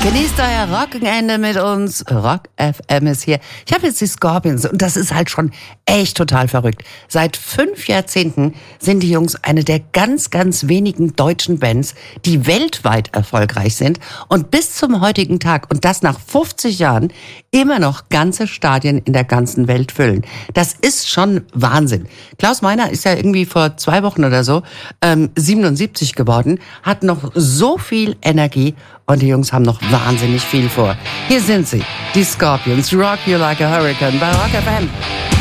Genießt euer Rockenende mit uns. Rock FM ist hier. Ich habe jetzt die Scorpions und das ist halt schon echt total verrückt. Seit 5 Jahrzehnten sind die Jungs eine der ganz, ganz wenigen deutschen Bands, die weltweit erfolgreich sind und bis zum heutigen Tag, und das nach 50 Jahren, immer noch ganze Stadien in der ganzen Welt füllen. Das ist schon Wahnsinn. Klaus Meiner ist ja irgendwie vor 2 Wochen oder so 77 geworden, hat noch so viel Energie und die Jungs haben noch wahnsinnig viel vor. Hier sind sie, die Scorpions, Rock You Like a Hurricane bei Rock FM.